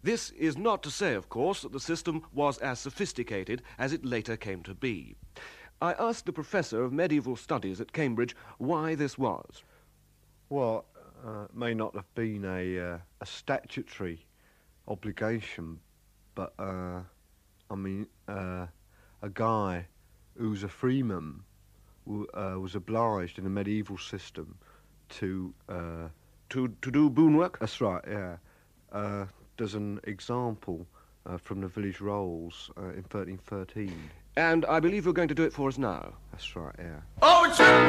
This is not to say, of course, that the system was as sophisticated as it later came to be. I asked the professor of medieval studies at Cambridge why this was. Well, it may not have been a statutory obligation, but, a guy who's a freeman was obliged in the medieval system to do boon work? That's right, yeah. There's an example from the village rolls in 1313. And I believe you're going to do it for us now. That's right, yeah. Oh, it's